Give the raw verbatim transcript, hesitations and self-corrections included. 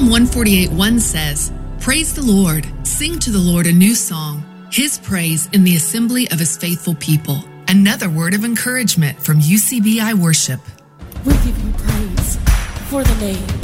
Psalm one forty-eight one says, "Praise the Lord, sing to the Lord a new song, his praise in the assembly of his faithful people." Another word of encouragement from U C B I Worship. We give you praise for the name